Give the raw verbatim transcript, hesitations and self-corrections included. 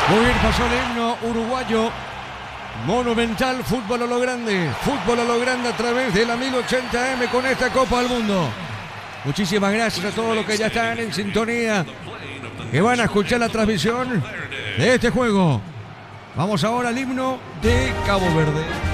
Muy bien, pasó el himno uruguayo. Monumental, fútbol a lo grande. Fútbol a lo grande a través del amigo ochenta eme con esta Copa del Mundo. Muchísimas gracias a todos los que ya están en sintonía, que van a escuchar la transmisión de este juego. Vamos ahora al himno de Cabo Verde.